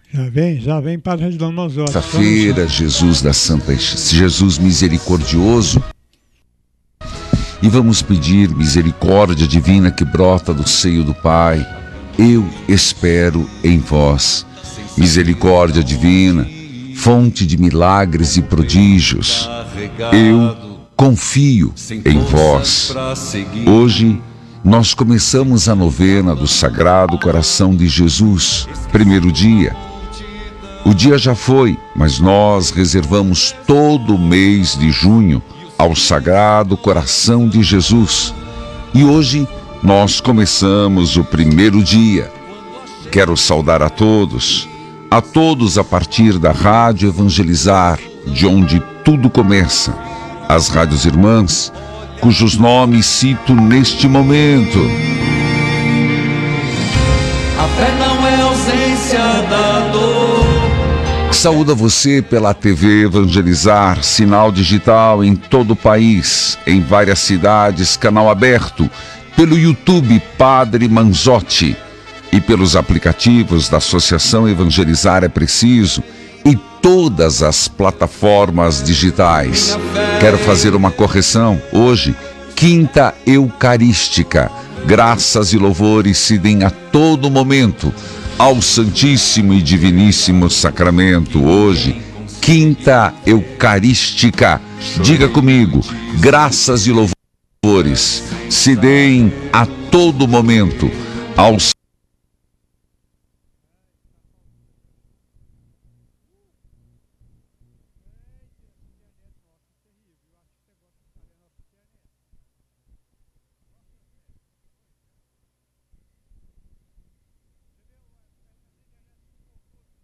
Já vem para ajudar nós outros. Sexta-feira, Jesus misericordioso. E vamos pedir misericórdia divina que brota do seio do Pai. Eu espero em vós. Misericórdia divina, fonte de milagres e prodígios. Eu confio em vós. Hoje nós começamos a novena do Sagrado Coração de Jesus, primeiro dia. O dia já foi, mas nós reservamos todo o mês de junho ao Sagrado Coração de Jesus. E hoje nós começamos o primeiro dia. Quero saudar a todos a partir da Rádio Evangelizar, de onde tudo começa, as rádios irmãs, cujos nomes cito neste momento. A fé não é ausência da dor. Saúdo a você pela TV Evangelizar, sinal digital em todo o país, em várias cidades, canal aberto, pelo YouTube Padre Manzotti e pelos aplicativos da Associação Evangelizar é Preciso e todas as plataformas digitais. Quero fazer uma correção. Hoje, Quinta Eucarística. Graças e louvores se deem a todo momento ao Santíssimo e Diviníssimo Sacramento. Hoje, Quinta Eucarística. Diga comigo, graças e louvores se deem a todo momento ao